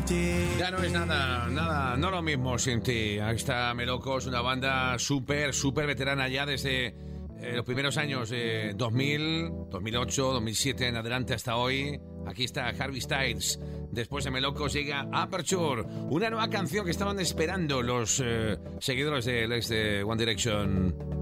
Ya no es nada, no lo mismo sin ti. Aquí está Melocos, una banda súper veterana ya desde los primeros años 2000, 2008, 2007 en adelante hasta hoy. Aquí está Harry Styles. Después de Melocos llega Aperture, una nueva canción que estaban esperando los seguidores de One Direction.